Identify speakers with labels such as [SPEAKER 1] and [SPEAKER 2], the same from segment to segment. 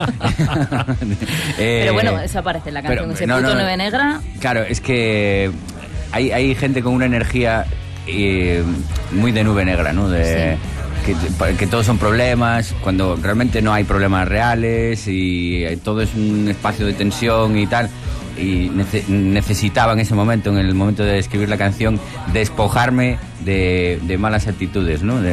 [SPEAKER 1] Pero bueno, eso aparece en la canción, ese puto Nube Negra.
[SPEAKER 2] Claro, es que hay gente con una energía muy de nube negra, ¿no? Que todos son problemas, cuando realmente no hay problemas reales y todo es un espacio de tensión y tal. Y necesitaba en ese momento, en el momento de escribir la canción, despojarme de malas actitudes, ¿no?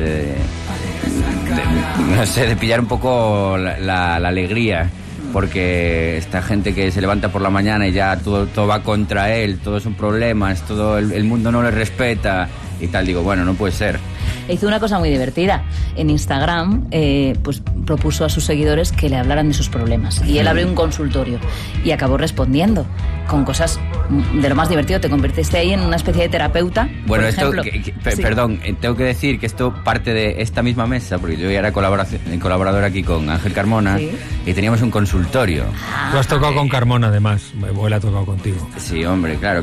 [SPEAKER 2] No sé, de pillar un poco la alegría, porque esta gente que se levanta por la mañana y ya todo va contra él, todos son problemas, todo el mundo no le respeta y tal, digo, bueno, no puede ser.
[SPEAKER 1] Hizo una cosa muy divertida. En Instagram, pues propuso a sus seguidores que le hablaran de sus problemas. Y él abrió un consultorio y acabó respondiendo con cosas de lo más divertido. Te convertiste ahí en una especie de terapeuta.
[SPEAKER 2] Bueno,
[SPEAKER 1] esto,
[SPEAKER 2] perdón, tengo que decir que esto parte de esta misma mesa, porque yo ya era colaborador aquí con Ángel Carmona, y teníamos un consultorio.
[SPEAKER 3] Tú has tocado con Carmona, además. Él ha tocado contigo.
[SPEAKER 2] Sí, hombre, claro.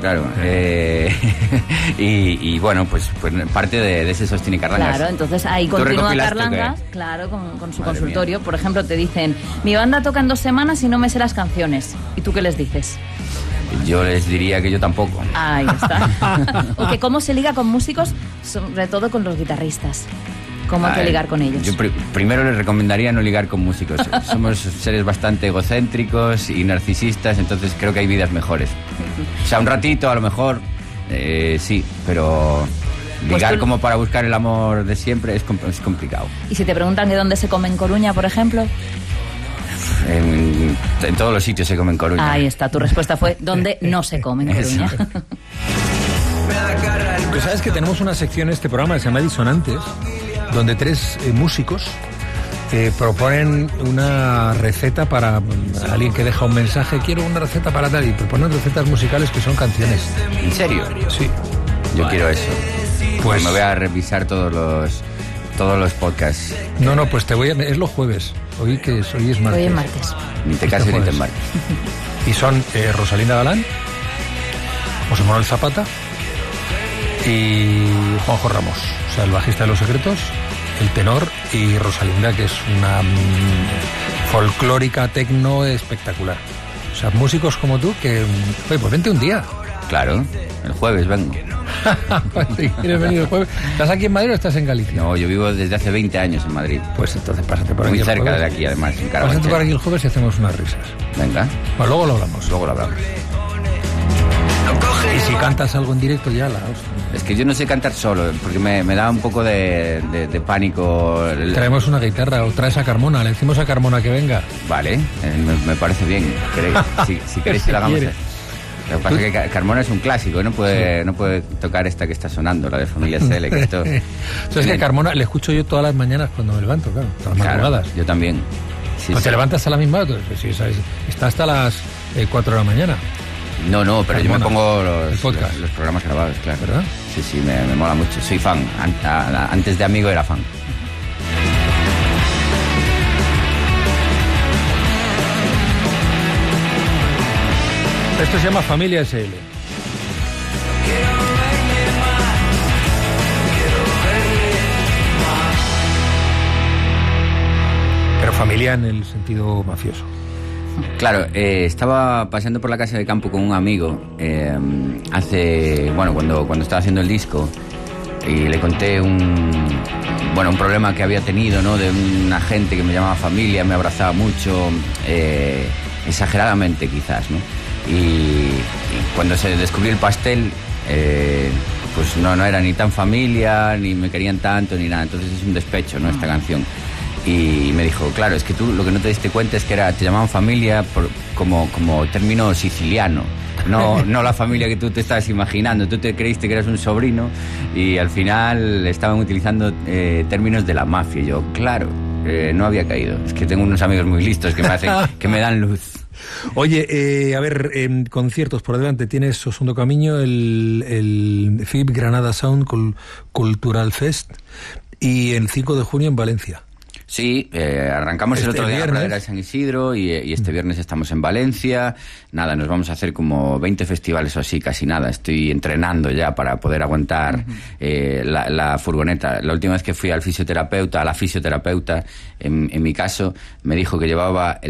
[SPEAKER 2] Y bueno, pues parte de ese sostiene Carlangas.
[SPEAKER 1] Claro, entonces ahí continúa Carlangas, claro, con su consultorio. Por ejemplo, te dicen, mi banda toca en 2 semanas y no me sé las canciones. ¿Y tú qué les dices?
[SPEAKER 2] Yo les diría que yo tampoco.
[SPEAKER 1] Ahí está. O que cómo se liga con músicos, sobre todo con los guitarristas. ¿Cómo hay que ligar con ellos?
[SPEAKER 2] Yo primero les recomendaría no ligar con músicos. Somos seres bastante egocéntricos y narcisistas, entonces creo que hay vidas mejores. O sea, un ratito a lo mejor, sí, pero ligar como para buscar el amor de siempre es complicado.
[SPEAKER 1] ¿Y si te preguntan de dónde se come en Coruña, por ejemplo?
[SPEAKER 2] En todos los sitios se come en Coruña.
[SPEAKER 1] Ahí está, tu respuesta fue ¿dónde no se come en Coruña?
[SPEAKER 3] Tú sabes que tenemos una sección en este programa que se llama Disonantes, donde 3 músicos proponen una receta para alguien que deja un mensaje, quiero una receta para tal, y proponen recetas musicales que son canciones.
[SPEAKER 2] ¿En serio?
[SPEAKER 3] Sí.
[SPEAKER 2] Yo quiero eso. Pues me voy a revisar todos los podcasts.
[SPEAKER 3] No, pues es los jueves. Hoy es martes.
[SPEAKER 1] Hoy es martes.
[SPEAKER 2] Ni te cases ni te embarques.
[SPEAKER 3] Y son Rosalinda Galán, José Manuel Zapata y Juanjo Ramos. O sea, el bajista de Los Secretos, el tenor, y Rosalinda, que es una folclórica tecno espectacular. O sea, músicos como tú que... Oye, pues vente un día.
[SPEAKER 2] Claro, el jueves vengo.
[SPEAKER 3] Si quieres venir el jueves. ¿Estás aquí en Madrid o estás en Galicia?
[SPEAKER 2] No, yo vivo desde hace 20 años en Madrid.
[SPEAKER 3] Pues entonces pásate por aquí.
[SPEAKER 2] Muy cerca de aquí, además.
[SPEAKER 3] Pásate por aquí el jueves y hacemos unas risas.
[SPEAKER 2] Venga.
[SPEAKER 3] Pues luego lo hablamos.
[SPEAKER 2] Luego lo hablamos.
[SPEAKER 3] Y si cantas algo en directo ya
[SPEAKER 2] Es que yo no sé cantar solo, porque me da un poco de pánico.
[SPEAKER 3] Traemos una guitarra o traes a Carmona, le decimos a Carmona que venga.
[SPEAKER 2] Vale, me parece bien. Si queréis que lo hagamos. Lo que pasa es que Carmona es un clásico, no puede tocar esta que está sonando, la de Familia CL. Que esto...
[SPEAKER 3] Es que Carmona le escucho yo todas las mañanas cuando me levanto, claro, todas las madrugadas.
[SPEAKER 2] Yo también.
[SPEAKER 3] Sí, ¿te levantas a la misma hora? Sí, ¿sabes? Está hasta las 4 de la mañana.
[SPEAKER 2] No, pero
[SPEAKER 3] Carmona,
[SPEAKER 2] yo me pongo
[SPEAKER 3] los
[SPEAKER 2] programas grabados, claro.
[SPEAKER 3] ¿Verdad?
[SPEAKER 2] Sí, me mola mucho. Soy fan. Antes de amigo era fan.
[SPEAKER 3] Esto se llama Familia SL. Pero familia en el sentido mafioso.
[SPEAKER 2] Claro, estaba paseando por la casa de campo con un amigo cuando estaba haciendo el disco, y le conté un problema que había tenido, ¿no? De una gente que me llamaba familia, me abrazaba mucho, exageradamente quizás, ¿no? Y cuando se descubrió el pastel, pues no era ni tan familia, ni me querían tanto, ni nada. Entonces es un despecho, ¿no? Esta canción. Y me dijo, claro, es que tú lo que no te diste cuenta es que te llamaban familia como término siciliano. No la familia que tú te estabas imaginando. Tú te creíste que eras un sobrino y al final estaban utilizando términos de la mafia. Y yo, claro, no había caído. Es que tengo unos amigos muy listos que me dan luz.
[SPEAKER 3] Oye, conciertos por delante. Tienes o Segundo Camiño, el FIB Granada Sound Cultural Fest y el 5 de junio en Valencia.
[SPEAKER 2] Sí, arrancamos el otro día en la pradera de San Isidro y este viernes estamos en Valencia. Nada, nos vamos a hacer como 20 festivales o así, casi nada. Estoy entrenando ya para poder aguantar la furgoneta. La última vez que fui a la fisioterapeuta, en mi caso, me dijo que llevaba